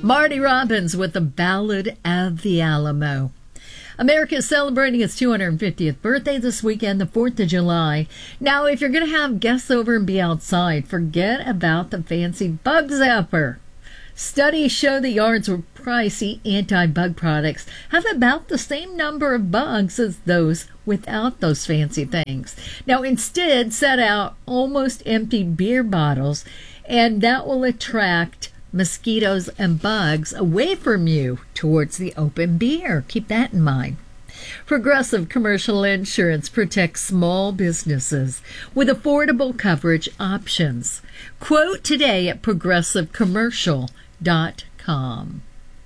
Marty Robbins with the Ballad of the Alamo. America is celebrating its 250th birthday this weekend, the 4th of July. Now, if you're going to have guests over and be outside, forget about the fancy bug zapper. Studies show that yards with pricey anti-bug products have about the same number of bugs as those without those fancy things. Now, instead, set out almost empty beer bottles, and that will attract mosquitoes and bugs away from you towards the open beer. Keep that in mind. Progressive Commercial Insurance protects small businesses with affordable coverage options. Quote today at progressivecommercial.com.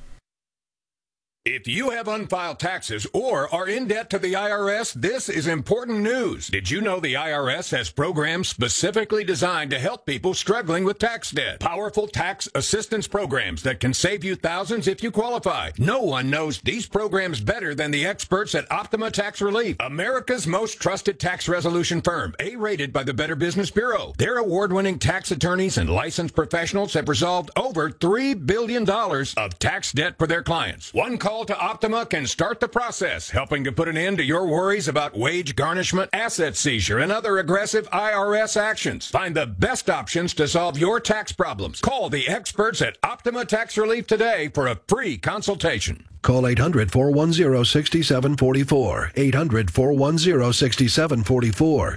If you have unfiled taxes or are in debt to the IRS, this is important news. Did you know the IRS has programs specifically designed to help people struggling with tax debt? Powerful tax assistance programs that can save you thousands if you qualify. No one knows these programs better than the experts at Optima Tax Relief, America's most trusted tax resolution firm, A-rated by the Better Business Bureau. Their award-winning tax attorneys and licensed professionals have resolved over $3 billion of tax debt for their clients. One call to Optima can start the process, helping to put an end to your worries about wage garnishment, asset seizure, and other aggressive IRS actions. Find the best options to solve your tax problems. Call the experts at Optima Tax Relief today for a free consultation. Call 800-410-6744. 800-410-6744.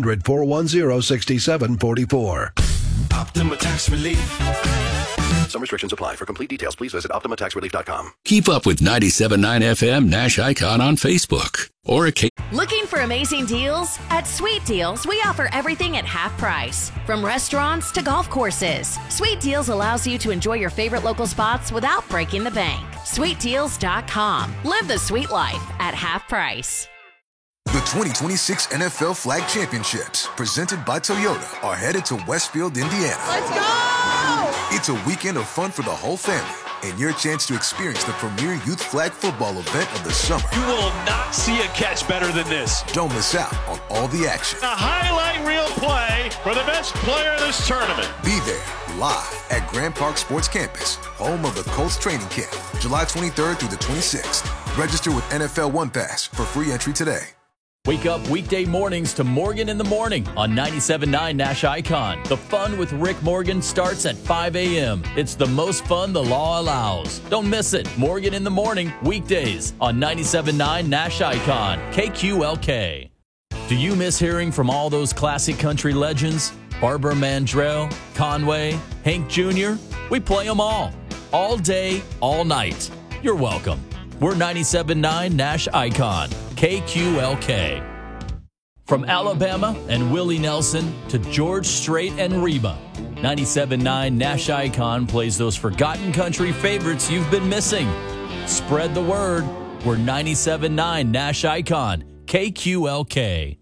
800-410-6744. Optima Tax Relief. Some restrictions apply. For complete details, please visit OptimaTaxRelief.com. Keep up with 97.9 FM Nash Icon on Facebook. Or Looking for amazing deals? At Sweet Deals, we offer everything at half price. From restaurants to golf courses, Sweet Deals allows you to enjoy your favorite local spots without breaking the bank. SweetDeals.com. Live the sweet life at half price. The 2026 NFL Flag Championships, presented by Toyota, are headed to Westfield, Indiana. Let's go! It's a weekend of fun for the whole family and your chance to experience the premier youth flag football event of the summer. You will not see a catch better than this. Don't miss out on all the action. A highlight reel play for the best player of this tournament. Be there live at Grand Park Sports Campus, home of the Colts training camp, July 23rd through the 26th. Register with NFL One Pass for free entry today. Wake up weekday mornings to Morgan in the Morning on 97.9 Nash Icon. The fun with Rick Morgan starts at 5 a.m. It's the most fun the law allows. Don't miss it. Morgan in the Morning, weekdays on 97.9 Nash Icon, KQLK. Do you miss hearing from all those classic country legends? Barbara Mandrell, Conway, Hank Jr.? We play them all day, all night. You're welcome. We're 97.9 Nash Icon, KQLK. From Alabama and Willie Nelson to George Strait and Reba, 97.9 Nash Icon plays those forgotten country favorites you've been missing. Spread the word. We're 97.9 Nash Icon, KQLK.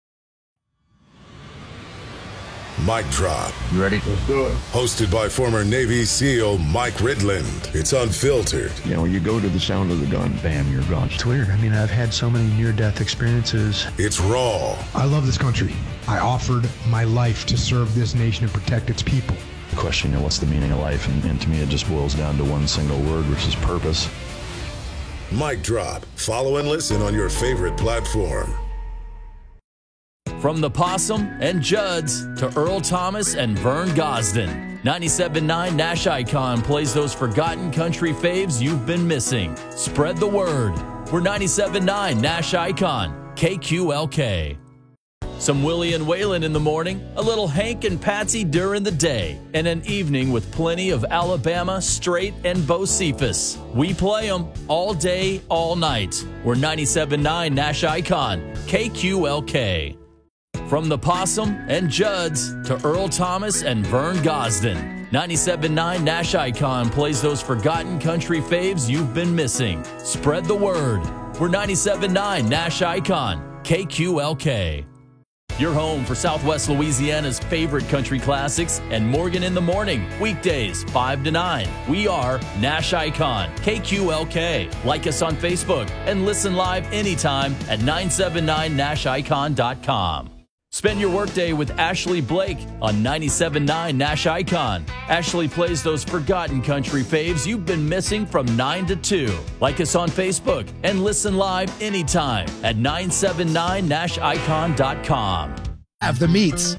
Mic Drop. You ready? Let's do it. Hosted by former Navy SEAL Mike Ridland. It's unfiltered. You know, you go to the sound of the gun, bam, you're gone. It's weird. I mean, I've had so many near-death experiences. It's raw. I love this country. I offered my life to serve this nation and protect its people. The question, you know, what's the meaning of life? And to me, it just boils down to one single word, which is purpose. Mic Drop. Follow and listen on your favorite platform. From the Possum and Judds to Earl Thomas and Vern Gosden, 97.9 Nash Icon plays those forgotten country faves you've been missing. Spread the word. We're 97.9 Nash Icon, KQLK. Some Willie and Waylon in the morning, a little Hank and Patsy during the day, and an evening with plenty of Alabama, Strait, and Bo Cephas. We play them all day, all night. We're 97.9 Nash Icon, KQLK. From the Possum and Judds to Earl Thomas and Vern Gosden, 97.9 Nash Icon plays those forgotten country faves you've been missing. Spread the word. We're 97.9 Nash Icon, KQLK. Your home for Southwest Louisiana's favorite country classics and Morgan in the Morning, weekdays 5 to 9. We are Nash Icon, KQLK. Like us on Facebook and listen live anytime at 979nashicon.com. Spend your workday with Ashley Blake on 97.9 Nash Icon. Ashley plays those forgotten country faves you've been missing from 9 to 2. Like us on Facebook and listen live anytime at 979nashicon.com. Have the meats.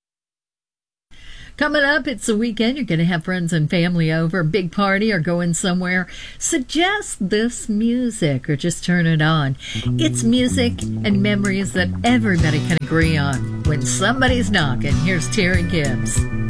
Coming up, it's the weekend. You're going to have friends and family over, a big party, or going somewhere. Suggest this music or just turn it on. It's music and memories that everybody can agree on. When somebody's knocking, here's Terry Gibbs.